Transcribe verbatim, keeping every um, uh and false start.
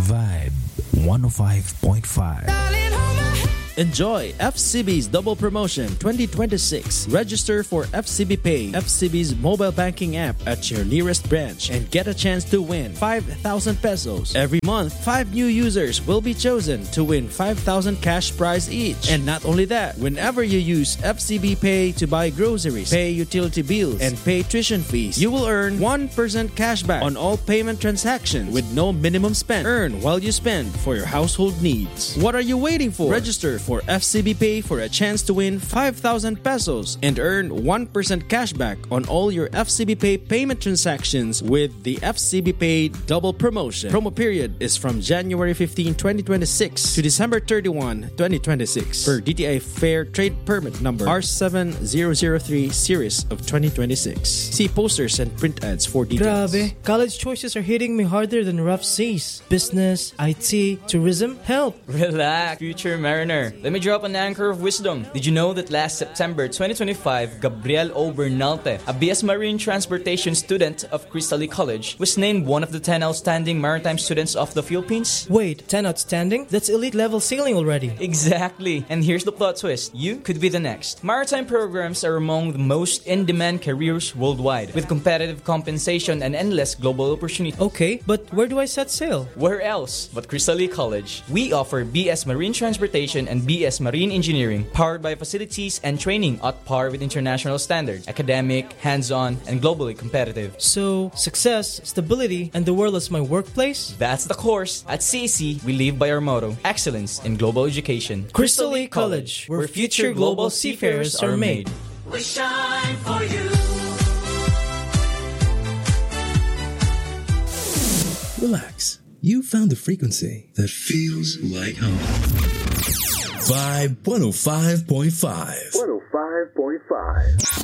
Vibe one oh five point five. Enjoy F C B's Double Promotion twenty twenty-six. Register for F C B Pay, F C B's mobile banking app at your nearest branch and get a chance to win five thousand pesos. Every month, five new users will be chosen to win five thousand cash prize each. And not only that, whenever you use F C B Pay to buy groceries, pay utility bills, and pay tuition fees, you will earn one percent cashback on all payment transactions with no minimum spend. Earn while you spend for your household needs. What are you waiting for? Register for F C B Pay for a chance to win five thousand pesos and earn one percent cashback on all your F C B Pay payment transactions with the F C B Pay Double Promotion. Promo period is from January fifteenth, twenty twenty-six to December thirty-first, twenty twenty-six per D T I Fair Trade Permit number R seven zero zero three series of twenty twenty-six. See posters and print ads for details. Grabe, college choices are hitting me harder than Ruff says. Business, I T, tourism, help. Relax, future mariner. Let me drop an anchor of wisdom. Did you know that last September twenty twenty-five, Gabriel O. Bernalte, a B S Marine Transportation student of Crystal Lake College, was named one of the ten outstanding maritime students of the Philippines? Wait, ten outstanding? That's elite level sailing already. Exactly. And here's the plot twist. You could be the next. Maritime programs are among the most in-demand careers worldwide, with competitive compensation and endless global opportunity. Okay, but where do I set sail? Where else but Crystal Lake College? We offer B S Marine Transportation and B S Marine Engineering, powered by facilities and training at par with international standards, academic, hands-on, and globally competitive. So, success, stability, and the world as my workplace? That's the course. At C A C, we live by our motto, excellence in global education. Crystal Lake College, where future global seafarers are made. We shine for you. Relax. You found the frequency that feels like home. Vibe one oh five point five. one oh five point five.